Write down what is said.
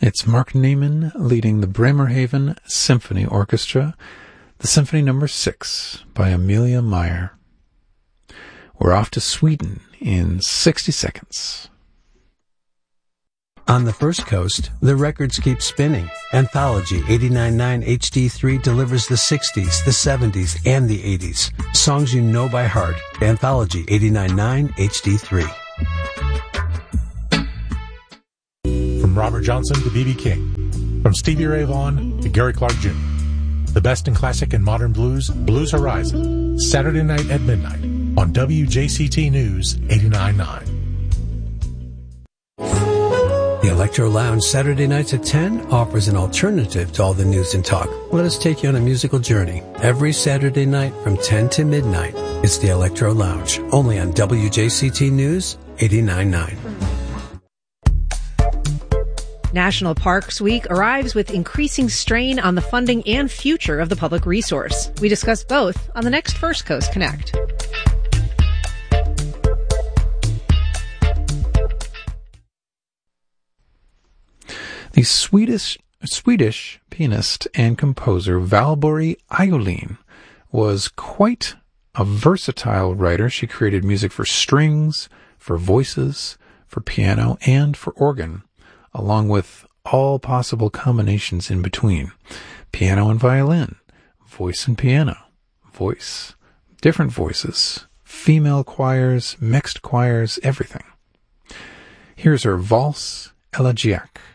It's Mark Neiman leading the Bremerhaven Symphony Orchestra, the Symphony No. 6 by Amelia Meyer. We're off to Sweden in 60 seconds. On the First Coast, the records keep spinning. Anthology 89.9 HD3 delivers the 60s, the 70s, and the 80s. Songs you know by heart. Anthology 89.9 HD3. From Robert Johnson to B.B. King. From Stevie Ray Vaughan to Gary Clark Jr. The best in classic and modern blues, Blues Horizon. Saturday night at midnight on WJCT News 89.9. The Electro Lounge Saturday nights at 10 offers an alternative to all the news and talk. Let us take you on a musical journey. Every Saturday night from 10 to midnight, it's the Electro Lounge, only on WJCT News 89.9. National Parks Week arrives with increasing strain on the funding and future of the public resource. We discuss both on the next First Coast Connect. The Swedish pianist and composer Valborg Eiolin was quite a versatile writer. She created music for strings, for voices, for piano, and for organ, along with all possible combinations in between. Piano and violin, voice and piano, voice, different voices, female choirs, mixed choirs, everything. Here's her Valse Elegiac.